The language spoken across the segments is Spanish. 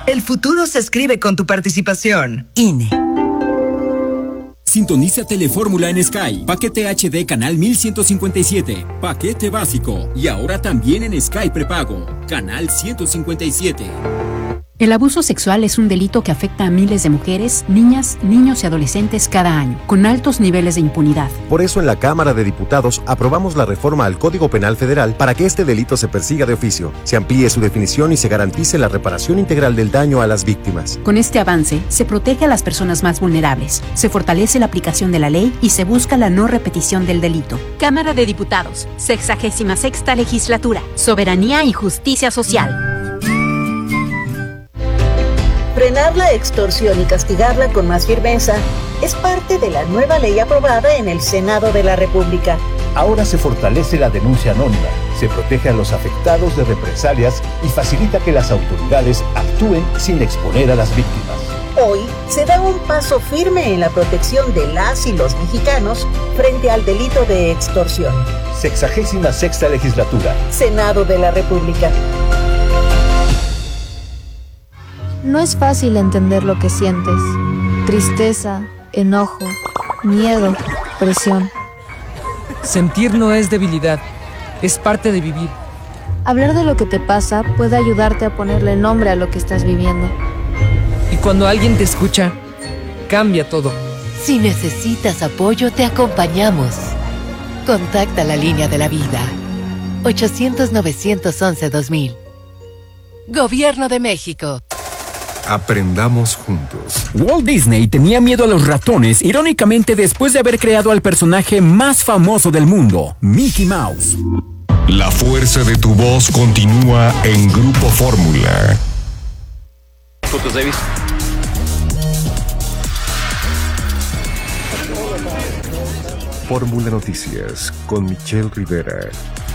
El futuro se escribe con tu participación. INE. Sintoniza Telefórmula en Sky. Paquete HD Canal 1157. Paquete básico. Y ahora también en Sky prepago. Canal 157. El abuso sexual es un delito que afecta a miles de mujeres, niñas, niños y adolescentes cada año, con altos niveles de impunidad. Por eso en la Cámara de Diputados aprobamos la reforma al Código Penal Federal para que este delito se persiga de oficio, se amplíe su definición y se garantice la reparación integral del daño a las víctimas. Con este avance, se protege a las personas más vulnerables, se fortalece la aplicación de la ley y se busca la no repetición del delito. Cámara de Diputados, 66ª Legislatura, Soberanía y Justicia Social. Frenar la extorsión y castigarla con más firmeza es parte de la nueva ley aprobada en el Senado de la República. Ahora se fortalece la denuncia anónima, se protege a los afectados de represalias y facilita que las autoridades actúen sin exponer a las víctimas. Hoy se da un paso firme en la protección de las y los mexicanos frente al delito de extorsión. 66ª Legislatura. Senado de la República. No es fácil entender lo que sientes. Tristeza, enojo, miedo, presión. Sentir no es debilidad, es parte de vivir. Hablar de lo que te pasa puede ayudarte a ponerle nombre a lo que estás viviendo. Y cuando alguien te escucha, cambia todo. Si necesitas apoyo, te acompañamos. Contacta la línea de la vida. 800-911-2000. Gobierno de México. Aprendamos juntos. Walt Disney tenía miedo a los ratones, irónicamente después de haber creado al personaje más famoso del mundo, Mickey Mouse. La fuerza de tu voz continúa en Grupo Fórmula. Fotos Davis. Fórmula Noticias con Michelle Rivera.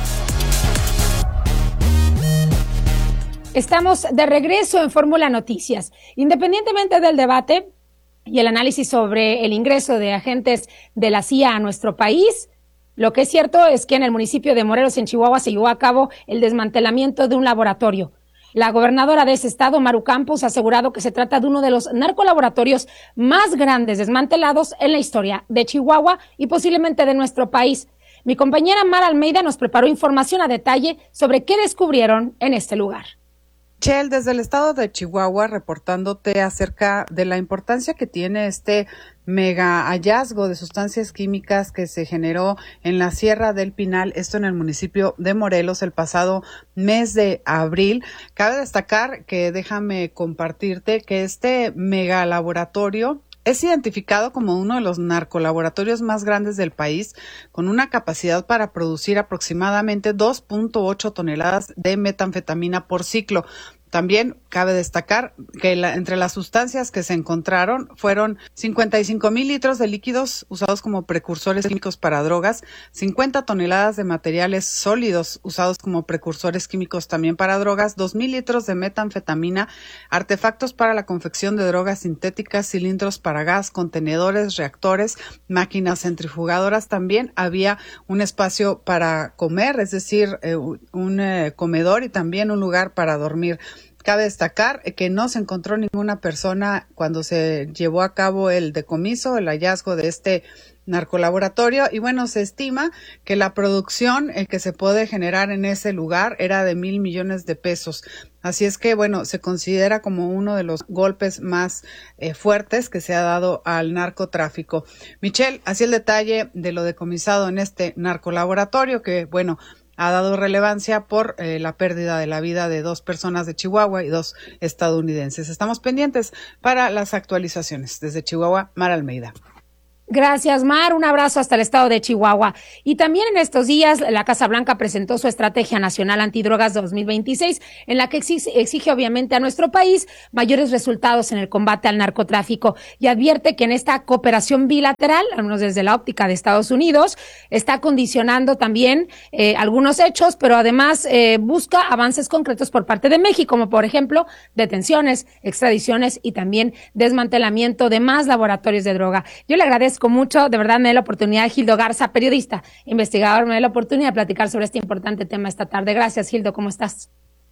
Estamos de regreso en Fórmula Noticias. Independientemente del debate y el análisis sobre el ingreso de agentes de la CIA a nuestro país, lo que es cierto es que en el municipio de Morelos, en Chihuahua, se llevó a cabo el desmantelamiento de un laboratorio. La gobernadora de ese estado, Maru Campos, ha asegurado que se trata de uno de los narcolaboratorios más grandes desmantelados en la historia de Chihuahua y posiblemente de nuestro país. Mi compañera Mara Almeida nos preparó información a detalle sobre qué descubrieron en este lugar. Chel, desde el estado de Chihuahua, reportándote acerca de la importancia que tiene este mega hallazgo de sustancias químicas que se generó en la Sierra del Pinal, esto en el municipio de Morelos el pasado mes de abril. Cabe destacar que déjame compartirte que este mega laboratorio es identificado como uno de los narcolaboratorios más grandes del país, con una capacidad para producir aproximadamente 2.8 toneladas de metanfetamina por ciclo. También cabe destacar que entre las sustancias que se encontraron fueron 55,000 litros de líquidos usados como precursores químicos para drogas, 50 toneladas de materiales sólidos usados como precursores químicos también para drogas, 2,000 litros de metanfetamina, artefactos para la confección de drogas sintéticas, cilindros para gas, contenedores, reactores, máquinas centrifugadoras. También había un espacio para comer, es decir, un comedor y también un lugar para dormir. Cabe destacar que no se encontró ninguna persona cuando se llevó a cabo el decomiso, el hallazgo de este narcolaboratorio, y bueno, se estima que la producción que se puede generar en ese lugar era de 1,000 millones de pesos. Así es que, bueno, se considera como uno de los golpes más fuertes que se ha dado al narcotráfico. Michelle, así el detalle de lo decomisado en este narcolaboratorio que, bueno, ha dado relevancia por la pérdida de la vida de 2 personas de Chihuahua y 2 estadounidenses. Estamos pendientes para las actualizaciones. Desde Chihuahua, Mara Almeida. Gracias, Mar. Un abrazo hasta el estado de Chihuahua. Y también en estos días, la Casa Blanca presentó su Estrategia Nacional Antidrogas 2026, en la que exige obviamente a nuestro país mayores resultados en el combate al narcotráfico y advierte que en esta cooperación bilateral, al menos desde la óptica de Estados Unidos, está condicionando también algunos hechos, pero además busca avances concretos por parte de México, como por ejemplo detenciones, extradiciones y también desmantelamiento de más laboratorios de droga. Yo le agradezco mucho, de verdad me da la oportunidad, Gildo Garza, periodista, investigador, me da la oportunidad de platicar sobre este importante tema esta tarde. Gracias, Gildo, ¿cómo estás?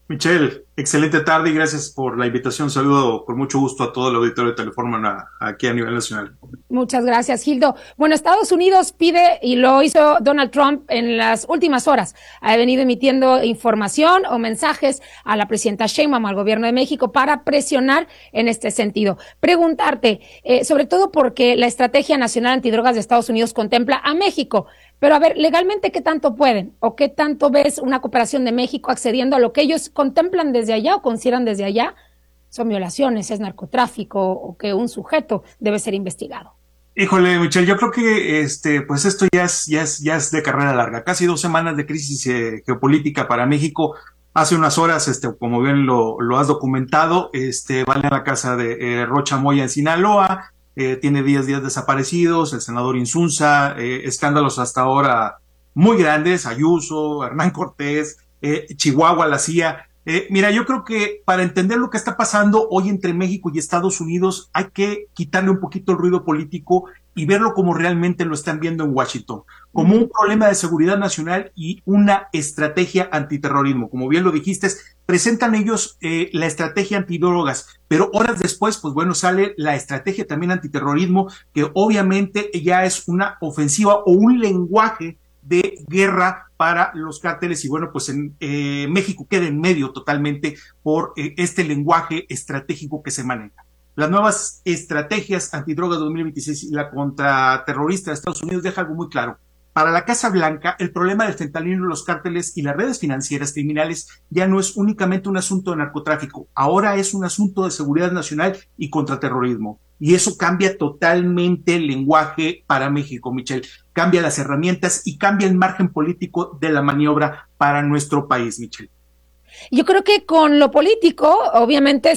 Michelle, excelente tarde y gracias por la invitación. Saludo con mucho gusto a todo el auditorio de Telefórmula aquí a nivel nacional. Muchas gracias, Gildo. Bueno, Estados Unidos pide, y lo hizo Donald Trump en las últimas horas, ha venido emitiendo información o mensajes a la presidenta Sheinbaum, al gobierno de México, para presionar en este sentido. Preguntarte, sobre todo porque la Estrategia Nacional Antidrogas de Estados Unidos contempla a México, pero a ver, legalmente, ¿qué tanto pueden? ¿O qué tanto ves una cooperación de México accediendo a lo que ellos contemplan desde allá o consideran desde allá? ¿Son violaciones, es narcotráfico o que un sujeto debe ser investigado? Híjole, Michelle, yo creo que pues esto ya es de carrera larga. Casi 2 semanas de crisis geopolítica para México. Hace unas horas, como bien lo has documentado, van a la casa de Rocha Moya en Sinaloa. Tiene 10 días desaparecidos, el senador Insunza, escándalos hasta ahora muy grandes, Ayuso, Hernán Cortés, Chihuahua, la CIA. Mira, yo creo que para entender lo que está pasando hoy entre México y Estados Unidos hay que quitarle un poquito el ruido político y verlo como realmente lo están viendo en Washington, como un problema de seguridad nacional y una estrategia antiterrorismo. Como bien lo dijiste, presentan ellos la estrategia antidrogas, pero horas después, pues bueno, sale la estrategia también antiterrorismo, que obviamente ya es una ofensiva o un lenguaje de guerra para los cárteles, y bueno, pues en México queda en medio totalmente por este lenguaje estratégico que se maneja. Las nuevas estrategias antidrogas 2026 y la contraterrorista de Estados Unidos deja algo muy claro. Para la Casa Blanca, el problema del fentanilo, los cárteles y las redes financieras criminales ya no es únicamente un asunto de narcotráfico, ahora es un asunto de seguridad nacional y contraterrorismo. Y eso cambia totalmente el lenguaje para México, Michelle. Cambia las herramientas y cambia el margen político de la maniobra para nuestro país, Michelle. Yo creo que con lo político, obviamente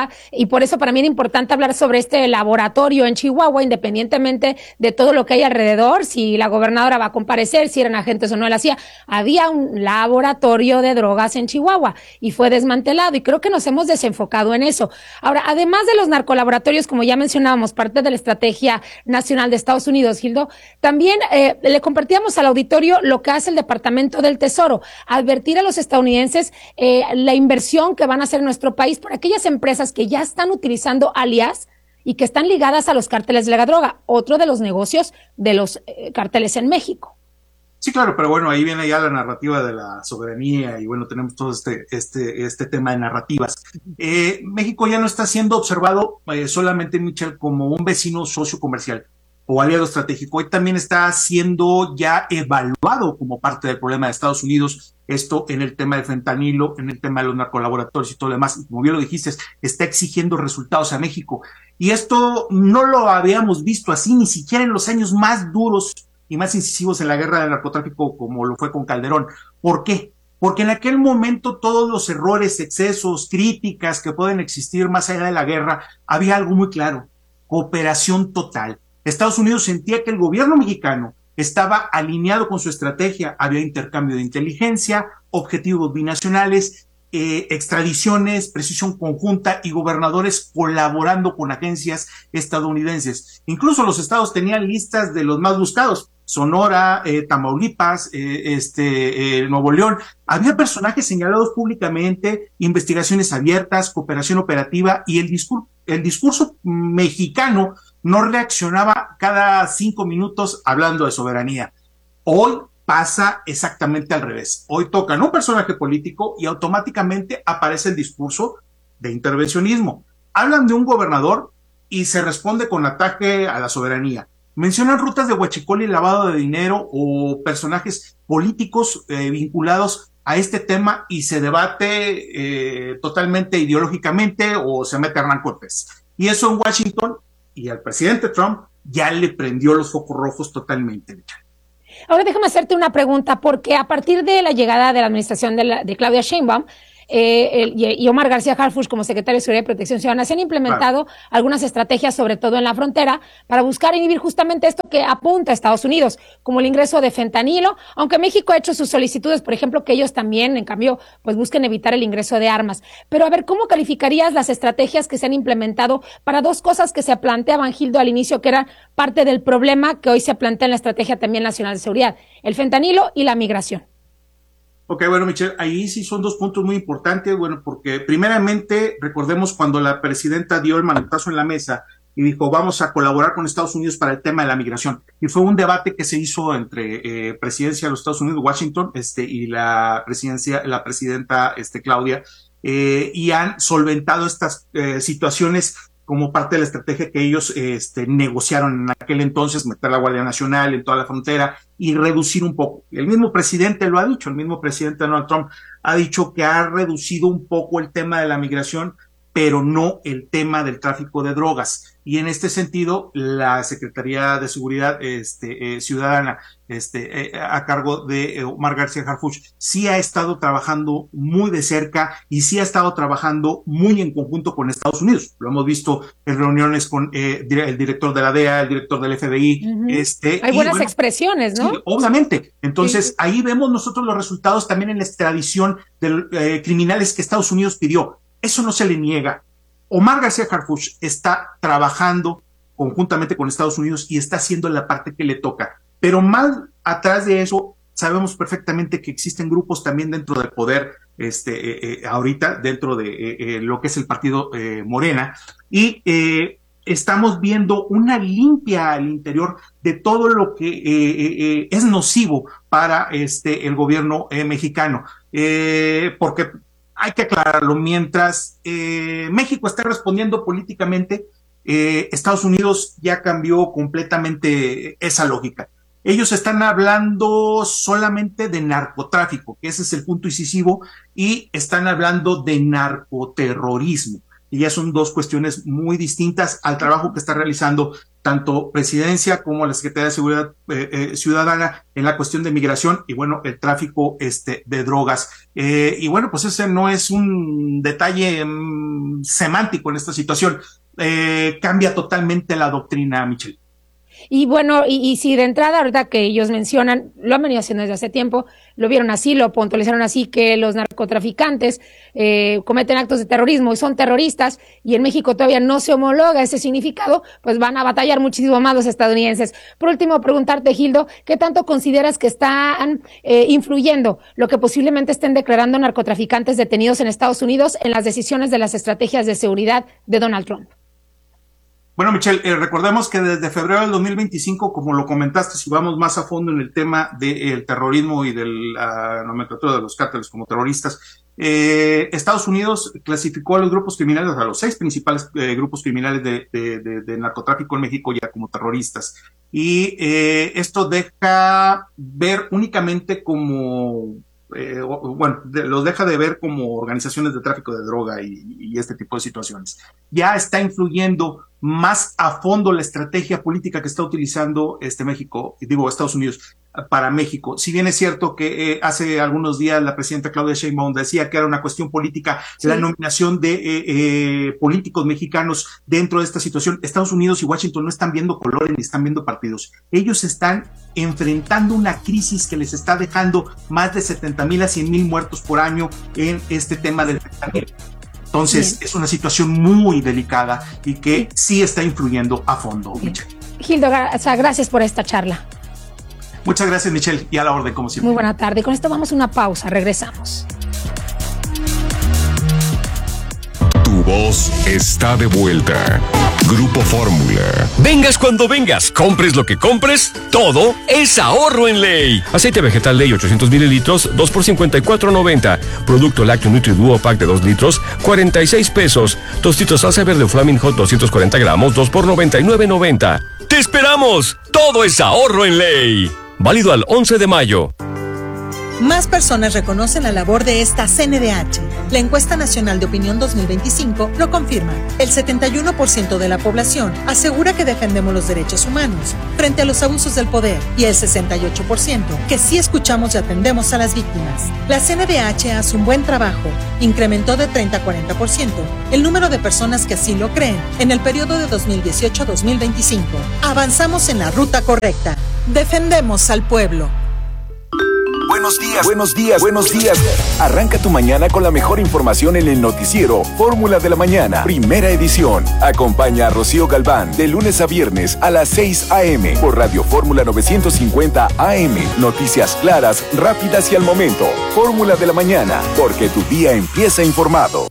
y por eso para mí era importante hablar sobre este laboratorio en Chihuahua, independientemente de todo lo que hay alrededor, si la gobernadora va a comparecer, si eran agentes o no de la CIA, había un laboratorio de drogas en Chihuahua y fue desmantelado y creo que nos hemos desenfocado en eso. Ahora, además de los narcolaboratorios, como ya mencionábamos, parte de la Estrategia Nacional de Estados Unidos, Gildo, también le compartíamos al auditorio lo que hace el Departamento del Tesoro, advertir a los estadounidenses la inversión que van a hacer en nuestro país por aquellas empresas que ya están utilizando alias y que están ligadas a los cárteles de la droga, otro de los negocios de los cárteles en México. Sí, claro, pero bueno, ahí viene ya la narrativa de la soberanía y bueno, tenemos todo este tema de narrativas. México ya no está siendo observado solamente, Michelle, como un vecino socio comercial o aliado estratégico. Hoy también está siendo ya evaluado como parte del problema de Estados Unidos, esto en el tema del fentanilo, en el tema de los narcolaboratorios y todo lo demás. Y como bien lo dijiste, está exigiendo resultados a México. Y esto no lo habíamos visto así, ni siquiera en los años más duros y más incisivos en la guerra del narcotráfico, como lo fue con Calderón. ¿Por qué? Porque en aquel momento todos los errores, excesos, críticas que pueden existir más allá de la guerra, había algo muy claro: cooperación total. Estados Unidos sentía que el gobierno mexicano estaba alineado con su estrategia, había intercambio de inteligencia, objetivos binacionales, extradiciones, precisión conjunta y gobernadores colaborando con agencias estadounidenses. Incluso los estados tenían listas de los más buscados: Sonora, Tamaulipas, Nuevo León. Había personajes señalados públicamente, investigaciones abiertas, cooperación operativa, y el discurso mexicano no reaccionaba cada 5 minutos hablando de soberanía. Hoy pasa exactamente al revés. Hoy tocan un personaje político y automáticamente aparece el discurso de intervencionismo. Hablan de un gobernador y se responde con ataque a la soberanía. Mencionan rutas de huachicol y lavado de dinero o personajes políticos vinculados a este tema y se debate totalmente ideológicamente o se mete Hernán Cortés. Y eso en Washington, y al presidente Trump ya le prendió los focos rojos totalmente. Ahora déjame hacerte una pregunta, porque a partir de la llegada de la administración de Claudia Sheinbaum y Omar García Harfuch como secretario de Seguridad y Protección Ciudadana, se han implementado algunas estrategias, sobre todo en la frontera, para buscar inhibir justamente esto que apunta a Estados Unidos, como el ingreso de fentanilo, aunque México ha hecho sus solicitudes, por ejemplo, que ellos también, en cambio, pues busquen evitar el ingreso de armas. Pero a ver, ¿cómo calificarías las estrategias que se han implementado para dos cosas que se planteaban, Gildo, al inicio, que eran parte del problema que hoy se plantea en la Estrategia también Nacional de Seguridad: el fentanilo y la migración? Ok, bueno, Michelle, ahí sí son dos puntos muy importantes, bueno, porque primeramente recordemos cuando la presidenta dio el manotazo en la mesa y dijo, vamos a colaborar con Estados Unidos para el tema de la migración. Y fue un debate que se hizo entre presidencia de los Estados Unidos, Washington, y la presidenta Claudia, y han solventado estas situaciones como parte de la estrategia que ellos negociaron en aquel entonces, meter la Guardia Nacional en toda la frontera y reducir un poco. El mismo presidente lo ha dicho, el mismo presidente Donald Trump ha dicho que ha reducido un poco el tema de la migración, pero no el tema del tráfico de drogas. Y en este sentido, la Secretaría de Seguridad Ciudadana a cargo de Omar García Harfuch sí ha estado trabajando muy de cerca y sí ha estado trabajando muy en conjunto con Estados Unidos. Lo hemos visto en reuniones con el director de la DEA, el director del FBI. Hay buenas expresiones, ¿no? Sí, obviamente. Entonces, ahí vemos nosotros los resultados también en la extradición de criminales que Estados Unidos pidió. Eso no se le niega. Omar García Harfuch está trabajando conjuntamente con Estados Unidos y está haciendo la parte que le toca. Pero más atrás de eso, sabemos perfectamente que existen grupos también dentro del poder, ahorita, dentro de lo que es el partido Morena, y estamos viendo una limpia al interior de todo lo que es nocivo para el gobierno mexicano. Porque hay que aclararlo, mientras México está respondiendo políticamente, Estados Unidos ya cambió completamente esa lógica. Ellos están hablando solamente de narcotráfico, que ese es el punto incisivo, y están hablando de narcoterrorismo. Y ya son dos cuestiones muy distintas al trabajo que está realizando tanto Presidencia como la Secretaría de Seguridad Ciudadana en la cuestión de migración y, bueno, el tráfico de drogas. Y, bueno, pues ese no es un detalle semántico en esta situación. Cambia totalmente la doctrina, Michelle. Y bueno, y si de entrada, ahorita que ellos mencionan, lo han venido haciendo desde hace tiempo, lo vieron así, lo puntualizaron así, que los narcotraficantes cometen actos de terrorismo y son terroristas, y en México todavía no se homologa ese significado, pues van a batallar muchísimo más los estadounidenses. Por último, preguntarte, Gildo, ¿qué tanto consideras que están influyendo lo que posiblemente estén declarando narcotraficantes detenidos en Estados Unidos en las decisiones de las estrategias de seguridad de Donald Trump? Bueno, Michelle, recordemos que desde febrero del 2025, como lo comentaste, si vamos más a fondo en el tema del terrorismo y de la nomenclatura de los cárteles como terroristas, Estados Unidos clasificó a los grupos criminales, a los 6 principales grupos criminales de narcotráfico en México ya como terroristas. Y esto deja ver únicamente como... los deja de ver como organizaciones de tráfico de droga y este tipo de situaciones. Ya está influyendo más a fondo la estrategia política que está utilizando Estados Unidos para México. Si bien es cierto que hace algunos días la presidenta Claudia Sheinbaum decía que era una cuestión política, sí, la nominación de políticos mexicanos dentro de esta situación, Estados Unidos y Washington no están viendo colores ni están viendo partidos. Ellos están enfrentando una crisis que les está dejando más de 70,000 a 100,000 muertos por año en este tema del fentanilo. Entonces, bien, es una situación muy delicada y que sí está influyendo a fondo, Michelle. Gildo, gracias por esta charla. Muchas gracias, Michelle, y a la orden, como siempre. Muy buena tarde. Con esto vamos a una pausa. Regresamos. Tu voz está de vuelta. Grupo Fórmula. Vengas cuando vengas, compres lo que compres, todo es ahorro en Ley. Aceite vegetal Ley 800 mililitros, 2 por $54.90. Producto lácteo Nutri-Duo Pack de 2 litros, 46 pesos. Tostitos salsa verde Flaming Hot 240 gramos, 2 por $99.90. ¡Te esperamos! Todo es ahorro en Ley. Válido al 11 de mayo. Más personas reconocen la labor de esta CNDH. La encuesta nacional de opinión 2025 lo confirma. El 71% de la población asegura que defendemos los derechos humanos frente a los abusos del poder y el 68% que sí escuchamos y atendemos a las víctimas. La CNDH hace un buen trabajo. Incrementó de 30 a 40% el número de personas que así lo creen en el periodo de 2018 a 2025. Avanzamos en la ruta correcta. Defendemos al pueblo. Buenos días. Arranca tu mañana con la mejor información en el noticiero Fórmula de la Mañana, primera edición. Acompaña a Rocío Galván de lunes a viernes a las 6 a.m. por Radio Fórmula 950 AM. Noticias claras, rápidas y al momento. Fórmula de la Mañana, porque tu día empieza informado.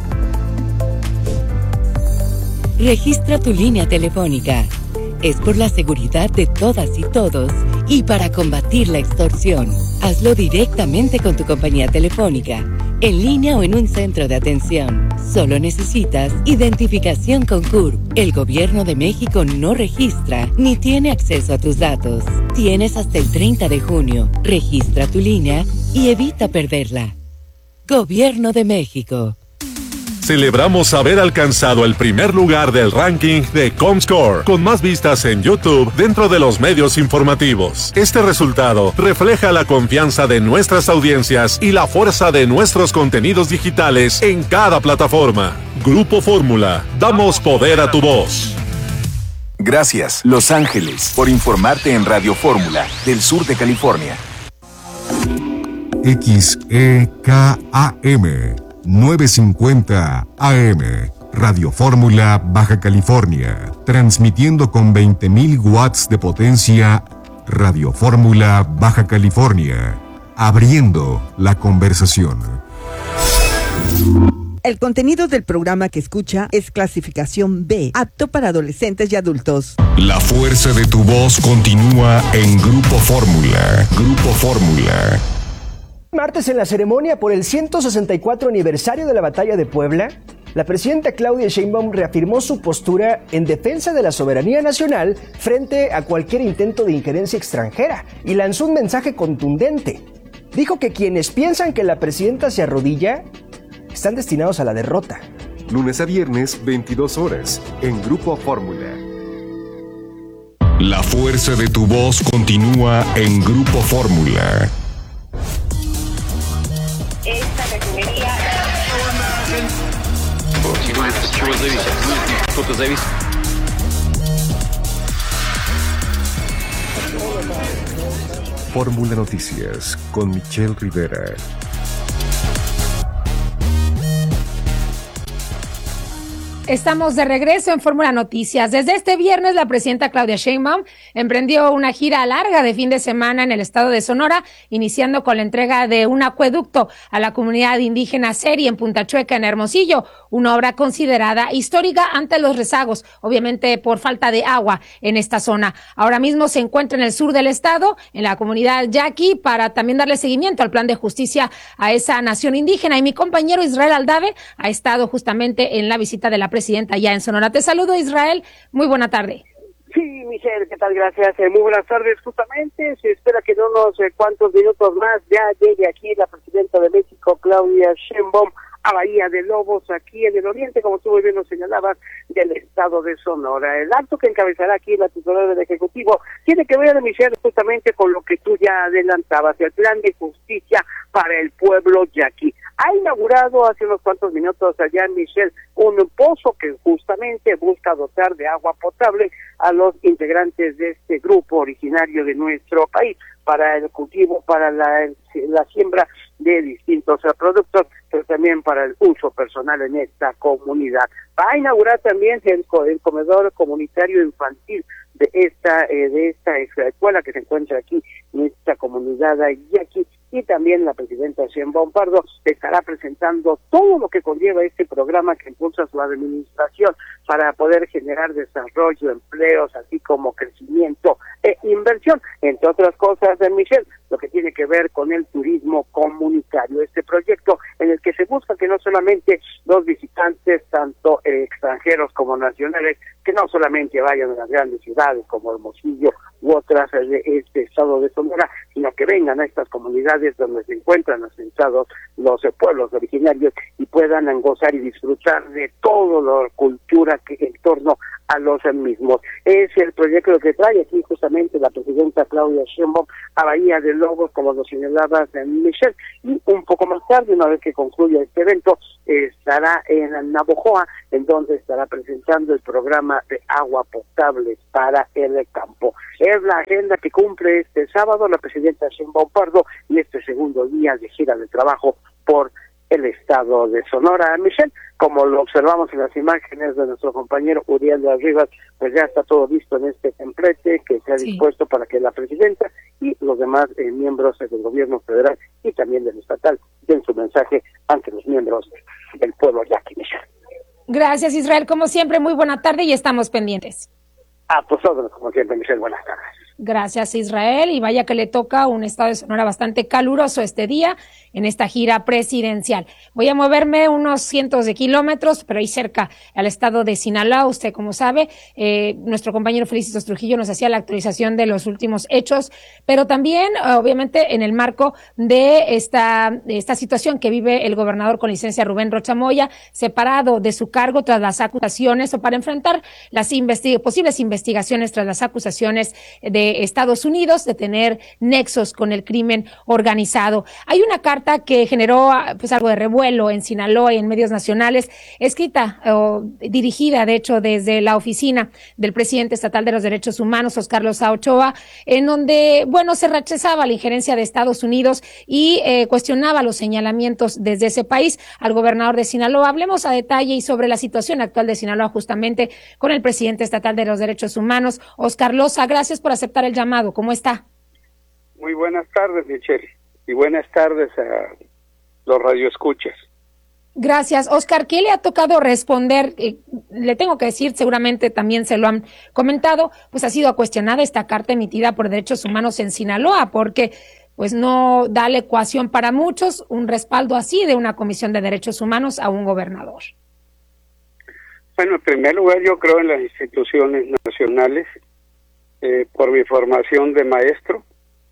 Registra tu línea telefónica. Es por la seguridad de todas y todos y para combatir la extorsión. Hazlo directamente con tu compañía telefónica, en línea o en un centro de atención. Solo necesitas identificación con CURP. El Gobierno de México no registra ni tiene acceso a tus datos. Tienes hasta el 30 de junio. Registra tu línea y evita perderla. Gobierno de México. Celebramos haber alcanzado el primer lugar del ranking de Comscore, con más vistas en YouTube dentro de los medios informativos. Este resultado refleja la confianza de nuestras audiencias y la fuerza de nuestros contenidos digitales en cada plataforma. Grupo Fórmula, damos poder a tu voz. Gracias, Los Ángeles, por informarte en Radio Fórmula, del sur de California. XEKAM 950 AM, Radio Fórmula, Baja California, transmitiendo con 20.000 watts de potencia. Radio Fórmula, Baja California, abriendo la conversación. El contenido del programa que escucha es clasificación B, apto para adolescentes y adultos. La fuerza de tu voz continúa en Grupo Fórmula. Grupo Fórmula. Martes, en la ceremonia por el 164 aniversario de la Batalla de Puebla, la presidenta Claudia Sheinbaum reafirmó su postura en defensa de la soberanía nacional frente a cualquier intento de injerencia extranjera y lanzó un mensaje contundente. Dijo que quienes piensan que la presidenta se arrodilla están destinados a la derrota. Lunes a viernes, 22 horas, en Grupo Fórmula. La fuerza de tu voz continúa en Grupo Fórmula. Esta refinería... Кто-то завис. Fórmula Noticias con Michelle Rivera. Estamos de regreso en Fórmula Noticias. Desde este viernes, la presidenta Claudia Sheinbaum emprendió una gira larga de fin de semana en el estado de Sonora, iniciando con la entrega de un acueducto a la comunidad indígena Seri en Punta Chueca, en Hermosillo, una obra considerada histórica ante los rezagos, obviamente por falta de agua en esta zona. Ahora mismo se encuentra en el sur del estado, en la comunidad Yaqui, para también darle seguimiento al plan de justicia a esa nación indígena. Y mi compañero Israel Aldave ha estado justamente en la visita de la presidenta ya en Sonora. Te saludo, Israel. Muy buena tarde. Sí, Michelle, ¿qué tal? Gracias. Muy buenas tardes. Justamente se espera que en unos cuantos minutos más ya llegue aquí la presidenta de México, Claudia Sheinbaum, a Bahía de Lobos, aquí en el oriente, como tú muy bien lo señalabas, del estado de Sonora. El acto que encabezará aquí la titular del Ejecutivo tiene que ver, Michelle, justamente con lo que tú ya adelantabas, el plan de justicia para el pueblo yaqui. Ha inaugurado hace unos cuantos minutos allá en Michelle un pozo que justamente busca dotar de agua potable a los integrantes de este grupo originario de nuestro país para el cultivo, para la siembra de distintos productos, pero también para el uso personal en esta comunidad. Va a inaugurar también el comedor comunitario infantil de esta escuela que se encuentra aquí en esta comunidad yaqui, y también la presidenta Sheinbaum Pardo estará presentando todo lo que conlleva este programa que impulsa su administración para poder generar desarrollo, empleos, así como crecimiento e inversión, entre otras cosas, Michelle, lo que tiene que ver con el turismo comunitario, este proyecto en el que se busca que no solamente los visitantes, tanto extranjeros como nacionales, que no solamente vayan a las grandes ciudades como Hermosillo u otras de este estado de Sonora, sino que vengan a estas comunidades donde se encuentran asentados los pueblos originarios y puedan gozar y disfrutar de toda la cultura que en torno a los mismos. Es el proyecto que trae aquí justamente la presidenta Claudia Sheinbaum a Bahía de Lobos, como lo señalaba Michelle, y un poco más tarde, una vez que concluya este evento, estará en Navojoa, en donde estará presentando el programa de agua potable para el campo. Es la agenda que cumple este sábado la presidenta Sheinbaum Pardo y este segundo día de gira de trabajo por el estado de Sonora. Michelle, como lo observamos en las imágenes de nuestro compañero Uriel de Rivas, pues ya está todo listo en este templete que se ha dispuesto para que la presidenta y los demás miembros del gobierno federal y también del estatal den su mensaje ante los miembros del pueblo yaqui. Michelle. Gracias, Israel. Como siempre, muy buena tarde y estamos pendientes. A tus órdenes, como siempre, Michelle. Buenas tardes. Gracias, Israel. Y vaya que le toca un estado de Sonora bastante caluroso este día en esta gira presidencial. Voy a moverme unos cientos de kilómetros, pero ahí cerca al estado de Sinaloa. Usted, como sabe, nuestro compañero Felicitos Trujillo nos hacía la actualización de los últimos hechos, pero también, obviamente, en el marco de esta situación que vive el gobernador con licencia Rubén Rocha Moya, separado de su cargo tras las acusaciones o para enfrentar las posibles investigaciones tras las acusaciones de Estados Unidos de tener nexos con el crimen organizado. Hay una carta que generó pues algo de revuelo en Sinaloa y en medios nacionales, escrita o dirigida de hecho desde la oficina del presidente estatal de los derechos humanos, Oscar Loza Ochoa, en donde, bueno, se rechazaba la injerencia de Estados Unidos y cuestionaba los señalamientos desde ese país al gobernador de Sinaloa. Hablemos a detalle y sobre la situación actual de Sinaloa justamente con el presidente estatal de los derechos humanos, Oscar Loza. Gracias por aceptar el llamado. ¿Cómo está? Muy buenas tardes, Michelle, y buenas tardes a los radioescuchas. Gracias, Oscar. ¿Qué le ha tocado responder? Le tengo que decir, seguramente también se lo han comentado, pues ha sido cuestionada esta carta emitida por Derechos Humanos en Sinaloa, porque pues no da la ecuación para muchos un respaldo así de una Comisión de Derechos Humanos a un gobernador. Bueno, en primer lugar, yo creo en las instituciones nacionales. Por mi formación de maestro,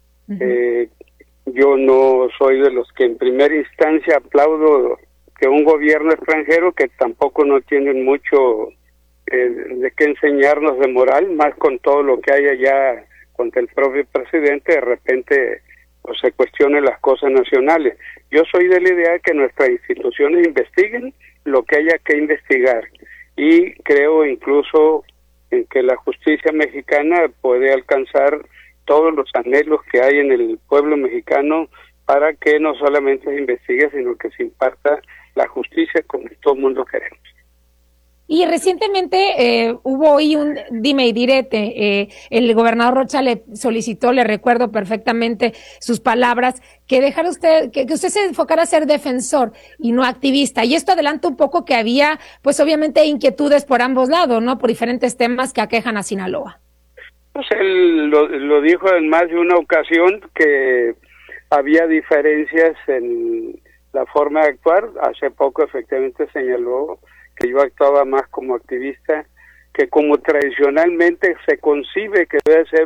yo no soy de los que en primera instancia aplaudo que un gobierno extranjero, que tampoco no tienen mucho de qué enseñarnos de moral, más con todo lo que hay allá contra el propio presidente, de repente pues, se cuestionen las cosas nacionales. Yo soy de la idea de que nuestras instituciones investiguen lo que haya que investigar, y creo incluso en que la justicia mexicana puede alcanzar todos los anhelos que hay en el pueblo mexicano para que no solamente se investigue, sino que se imparta la justicia como todo el mundo queremos. Y recientemente hubo hoy un dime y direte, el gobernador Rocha le solicitó, le recuerdo perfectamente sus palabras, que dejara que usted se enfocara a ser defensor y no activista. Y esto adelanta un poco que había, pues obviamente inquietudes por ambos lados, ¿no? Por diferentes temas que aquejan a Sinaloa. Pues él lo dijo en más de una ocasión, que había diferencias en la forma de actuar. Hace poco efectivamente señaló que yo actuaba más como activista, que como tradicionalmente se concibe que debe ser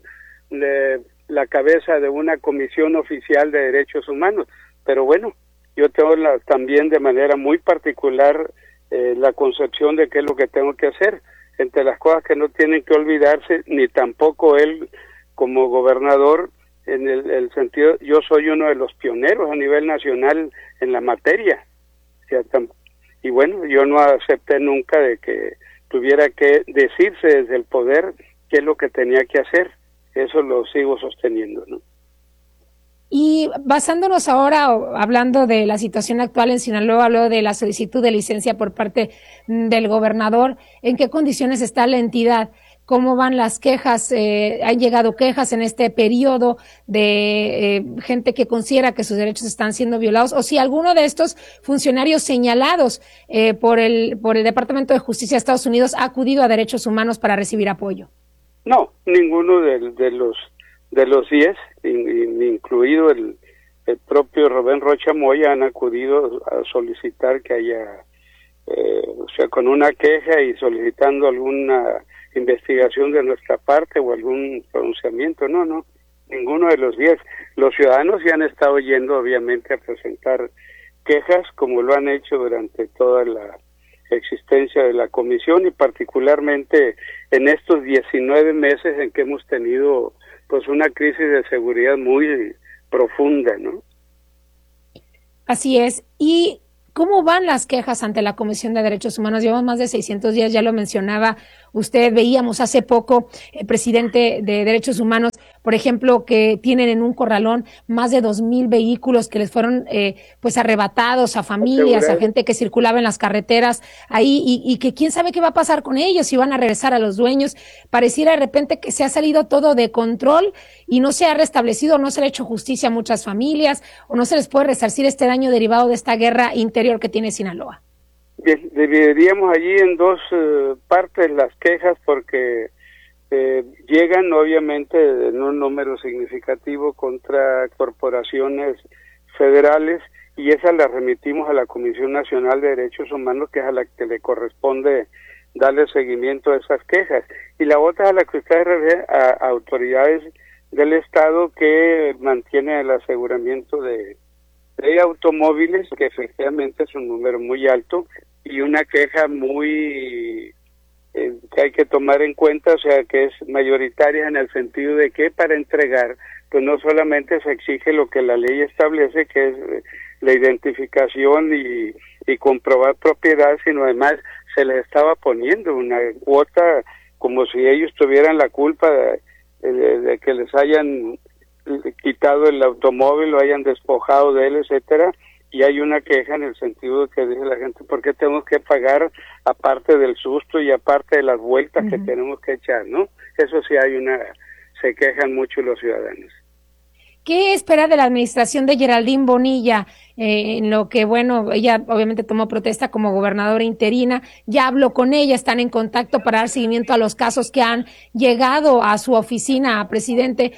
la cabeza de una comisión oficial de derechos humanos. Pero bueno, yo tengo también de manera muy particular la concepción de qué es lo que tengo que hacer. Entre las cosas que no tienen que olvidarse, ni tampoco él como gobernador, en el sentido, yo soy uno de los pioneros a nivel nacional en la materia. O sea, y bueno, yo no acepté nunca de que tuviera que decirse desde el poder qué es lo que tenía que hacer. Eso lo sigo sosteniendo, ¿no? Y basándonos ahora, hablando de la situación actual en Sinaloa, habló de la solicitud de licencia por parte del gobernador. ¿En qué condiciones está la entidad? ¿Cómo van las quejas? ¿Han llegado quejas en este periodo de gente que considera que sus derechos están siendo violados? O si alguno de estos funcionarios señalados por el Departamento de Justicia de Estados Unidos ha acudido a Derechos Humanos para recibir apoyo. No, ninguno de los 10, incluido el propio Rubén Rocha Moya, han acudido a solicitar que haya, o sea, con una queja y solicitando alguna investigación de nuestra parte o algún pronunciamiento. No, ninguno de los 10. Los ciudadanos ya han estado yendo obviamente a presentar quejas, como lo han hecho durante toda existencia de la comisión y particularmente en estos 19 meses en que hemos tenido pues una crisis de seguridad muy profunda, ¿no? Así es. ¿Y cómo van las quejas ante la Comisión de Derechos Humanos? Llevamos más de 600 días, ya lo mencionaba usted, veíamos hace poco el presidente de Derechos Humanos, por ejemplo, que tienen en un corralón más de 2,000 vehículos que les fueron pues arrebatados a familias, a gente que circulaba en las carreteras ahí y que quién sabe qué va a pasar con ellos, si van a regresar a los dueños. Pareciera de repente que se ha salido todo de control y no se ha restablecido, no se le ha hecho justicia a muchas familias o no se les puede resarcir este daño derivado de esta guerra interior que tiene Sinaloa. Bien, dividiríamos allí en dos partes las quejas porque llegan obviamente en un número significativo contra corporaciones federales y esas las remitimos a la Comisión Nacional de Derechos Humanos, que es a la que le corresponde darle seguimiento a esas quejas, y la otra a la que usted refiere a autoridades del Estado que mantienen el aseguramiento de automóviles, que efectivamente es un número muy alto y una queja muy que hay que tomar en cuenta, o sea, que es mayoritaria en el sentido de que para entregar, pues no solamente se exige lo que la ley establece, que es la identificación y comprobar propiedad, sino además se les estaba poniendo una cuota como si ellos tuvieran la culpa de que les hayan quitado el automóvil, lo hayan despojado de él, etcétera, y hay una queja en el sentido de que dice la gente, ¿por qué tenemos que pagar aparte del susto y aparte de las vueltas que tenemos que echar, no? Eso sí se quejan mucho los ciudadanos. ¿Qué espera de la administración de Geraldine Bonilla? En lo que, bueno, ella obviamente tomó protesta como gobernadora interina, ya habló con ella, están en contacto para dar seguimiento a los casos que han llegado a su oficina, presidente,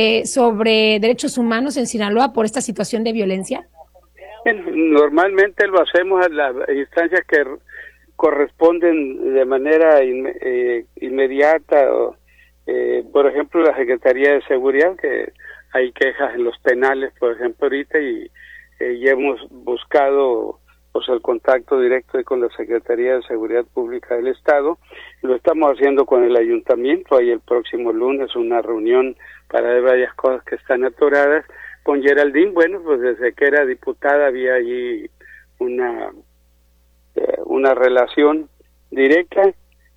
sobre derechos humanos en Sinaloa por esta situación de violencia. Bueno, normalmente lo hacemos a las instancias que corresponden de manera inmediata, por ejemplo la Secretaría de Seguridad, que hay quejas en los penales, por ejemplo, ahorita, y hemos buscado pues el contacto directo con la Secretaría de Seguridad Pública del Estado. Lo estamos haciendo con el Ayuntamiento. Hay el próximo lunes una reunión para ver varias cosas que están atoradas. Con Geraldine, bueno, pues desde que era diputada había allí una relación directa.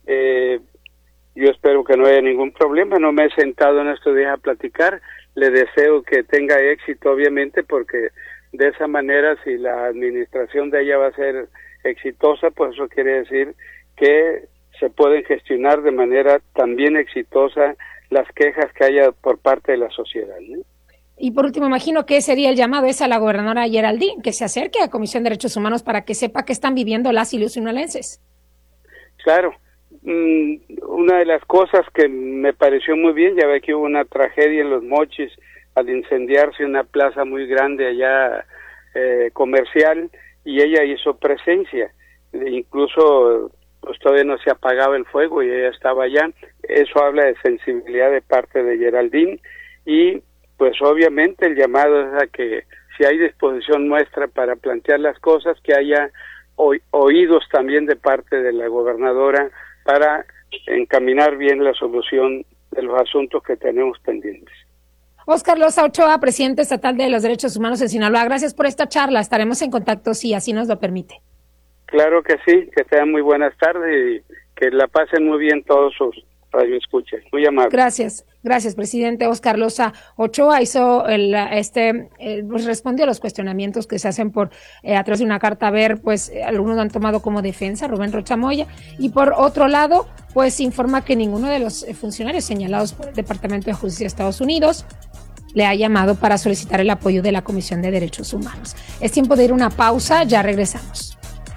Yo espero que no haya ningún problema. No me he sentado en estos días a platicar. Le deseo que tenga éxito, obviamente, porque de esa manera, si la administración de ella va a ser exitosa, pues eso quiere decir que se pueden gestionar de manera también exitosa las quejas que haya por parte de la sociedad, ¿no? Y por último, imagino que sería el llamado a la gobernadora Geraldine, que se acerque a Comisión de Derechos Humanos para que sepa qué están viviendo las y los sinaloenses. Claro. Una de las cosas que me pareció muy bien, ya ve que hubo una tragedia en Los Mochis al incendiarse una plaza muy grande allá comercial, y ella hizo presencia, incluso pues todavía no se apagaba el fuego y ella estaba allá. Eso habla de sensibilidad de parte de Geraldine, y pues obviamente el llamado es a que si hay disposición nuestra para plantear las cosas, que haya oídos también de parte de la gobernadora para encaminar bien la solución de los asuntos que tenemos pendientes. Óscar Loza Ochoa, presidente estatal de los Derechos Humanos en Sinaloa, gracias por esta charla. Estaremos en contacto si así nos lo permite. Claro que sí, que tengan muy buenas tardes y que la pasen muy bien todos sus radioescuchas. Muy amable. Gracias, presidente. Óscar Loza Ochoa hizo pues respondió a los cuestionamientos que se hacen a través de una carta. A ver, pues algunos lo han tomado como defensa, Rubén Rocha Moya, y por otro lado, pues informa que ninguno de los funcionarios señalados por el Departamento de Justicia de Estados Unidos le ha llamado para solicitar el apoyo de la Comisión de Derechos Humanos. Es tiempo de ir a una pausa, ya regresamos.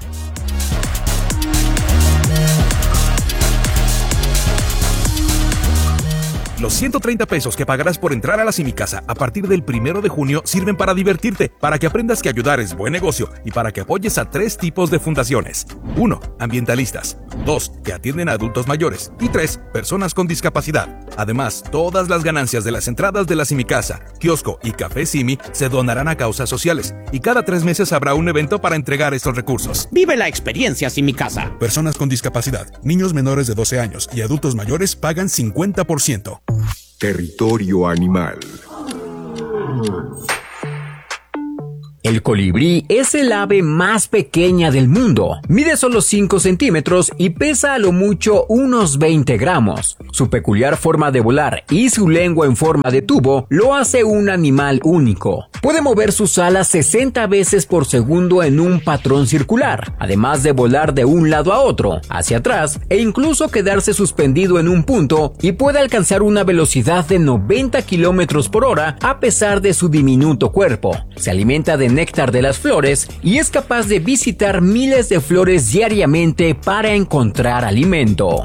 Los 130 pesos que pagarás por entrar a la Simicasa a partir del 1 de junio sirven para divertirte, para que aprendas que ayudar es buen negocio y para que apoyes a 3 tipos de fundaciones. 1. Ambientalistas. 2. Que atienden a adultos mayores. Y 3. Personas con discapacidad. Además, todas las ganancias de las entradas de la Simicasa, kiosco y Café Simi se donarán a causas sociales y cada 3 meses habrá un evento para entregar estos recursos. Vive la experiencia Simicasa. Personas con discapacidad, niños menores de 12 años y adultos mayores pagan 50%. Territorio animal. El colibrí es el ave más pequeña del mundo. Mide solo 5 centímetros y pesa a lo mucho unos 20 gramos. Su peculiar forma de volar y su lengua en forma de tubo lo hace un animal único. Puede mover sus alas 60 veces por segundo en un patrón circular, además de volar de un lado a otro, hacia atrás e incluso quedarse suspendido en un punto, y puede alcanzar una velocidad de 90 kilómetros por hora a pesar de su diminuto cuerpo. Se alimenta de néctar de las flores y es capaz de visitar miles de flores diariamente para encontrar alimento.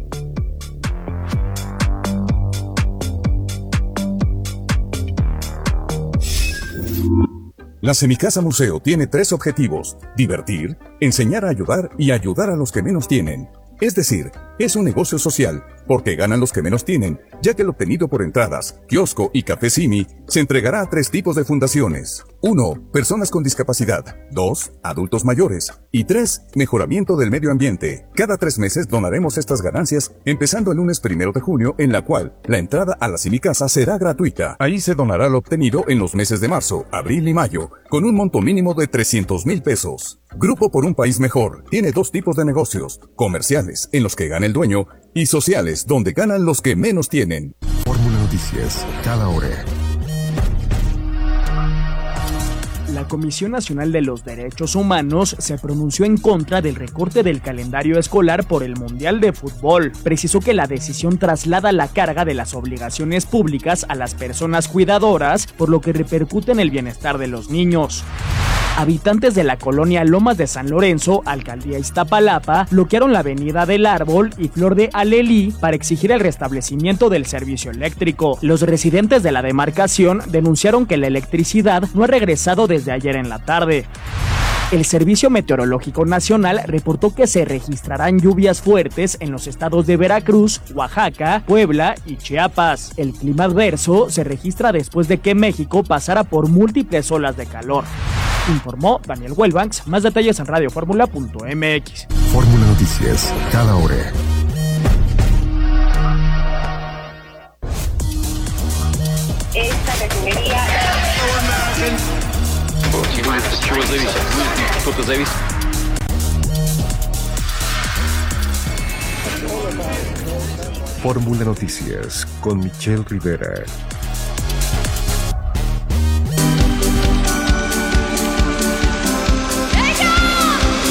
La Semicasa Museo tiene 3 objetivos: divertir, enseñar a ayudar y ayudar a los que menos tienen. Es decir, es un negocio social, porque ganan los que menos tienen, ya que lo obtenido por entradas, kiosco y Café Simi se entregará a 3 tipos de fundaciones. 1. Personas con discapacidad. 2. Adultos mayores. Y 3. Mejoramiento del medio ambiente. Cada 3 meses donaremos estas ganancias, empezando el lunes 1 de junio, en la cual la entrada a la Simicasa será gratuita. Ahí se donará lo obtenido en los meses de marzo, abril y mayo, con un monto mínimo de 300,000 pesos. Grupo por un País Mejor tiene 2 tipos de negocios: comerciales, en los que gana el dueño, y sociales, donde ganan los que menos tienen. Fórmula Noticias, cada hora. La Comisión Nacional de los Derechos Humanos se pronunció en contra del recorte del calendario escolar por el Mundial de Fútbol. Precisó que la decisión traslada la carga de las obligaciones públicas a las personas cuidadoras, por lo que repercute en el bienestar de los niños. Habitantes de la colonia Lomas de San Lorenzo, alcaldía Iztapalapa, bloquearon la avenida del Árbol y Flor de Alelí para exigir el restablecimiento del servicio eléctrico. Los residentes de la demarcación denunciaron que la electricidad no ha regresado desde ayer en la tarde. El Servicio Meteorológico Nacional reportó que se registrarán lluvias fuertes en los estados de Veracruz, Oaxaca, Puebla y Chiapas. El clima adverso se registra después de que México pasara por múltiples olas de calor. Informó Daniel Welbanks. Más detalles en radioformula.mx. Fórmula Noticias, cada hora. Esta refinería... Fórmula Noticias con Michelle Rivera.